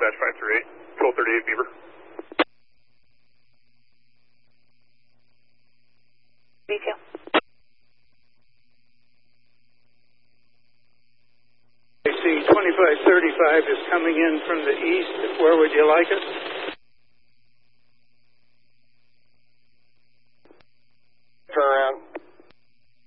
dispatch 538, Control 38 Beaver. Detail. I see 2535 is coming in from the east. Where would you like it?